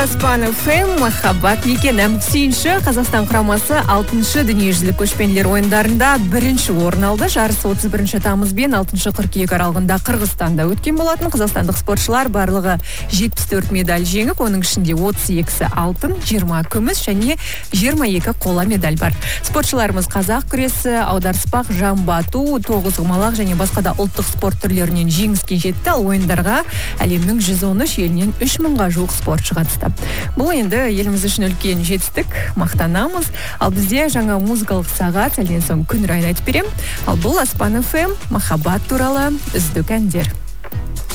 Аспан ФМ, махаббат мекені. Сүйінші Қазақстан құрамасы 6-шы дүниежүзілік көшпенділер ойындарында 1-ші орын алды. Жарыс 31 тамыз бен 6 қыркүйек аралығында Қырғызстанда өткен болатын. Қазақстандық спортшылар барлығы 74 медаль жеңіп, оның ішінде 32-сі алтын, 20 күміс және 22 қола медаль бар. Спортшыларымыз қазақ күресі, аударыспақ, жамбы ату, тоғызқұмалақ және басқа да ұлттық спорт түрлерінен жеңіске жетті. Ал ойындарға әлемнің 113 елінен 3000-ға жуық спортшы қатысты. Бұл енді еліміз үшін үлкен жетістік, мақтанамыз. Ал бізде жаңа музыкалық сағат, сәлден соң күн райын айтып берем. Ал бұл Аспан ФМ, махаббат туралы үздік әндер.